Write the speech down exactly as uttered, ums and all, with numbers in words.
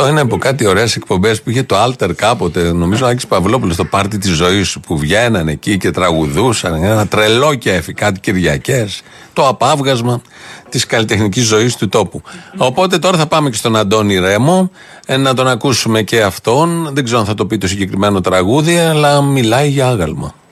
Αυτό είναι από κάτι ωραίες εκπομπές που είχε το Alter κάποτε. Νομίζω ο Άκης Παυλόπουλος, το πάρτι της ζωής σου, που βγαίνανε εκεί και τραγουδούσαν. Ένα τρελό κέφι, κάτι Κυριακές. Το απάβγασμα της καλλιτεχνικής ζωής του τόπου. Οπότε τώρα θα πάμε και στον Αντώνη Ρέμο, ε, να τον ακούσουμε και αυτόν. Δεν ξέρω αν θα το πει το συγκεκριμένο τραγούδι, αλλά μιλάει για άγαλμα.